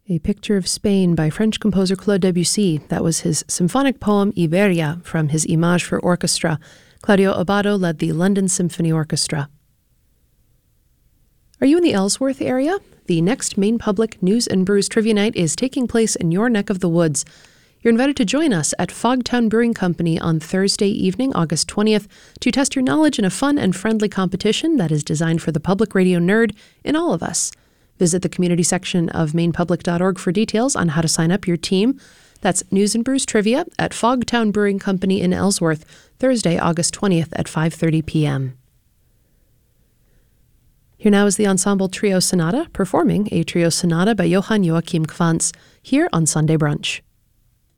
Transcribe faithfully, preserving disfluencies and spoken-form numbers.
A Picture of Spain by French composer Claude Debussy. That was his symphonic poem Iberia from his Image for Orchestra. Claudio Abbado led the London Symphony Orchestra. Are you in the Ellsworth area? The next Maine Public News and Brews Trivia Night is taking place in your neck of the woods. You're invited to join us at Fogtown Brewing Company on Thursday evening, August twentieth, to test your knowledge in a fun and friendly competition that is designed for the public radio nerd in all of us. Visit the community section of maine public dot org for details on how to sign up your team. That's News and Brews Trivia at Fogtown Brewing Company in Ellsworth, Thursday, August twentieth at five thirty p.m. Here now is the Ensemble Trio Sonata performing a trio sonata by Johann Joachim Quantz here on Sunday Brunch.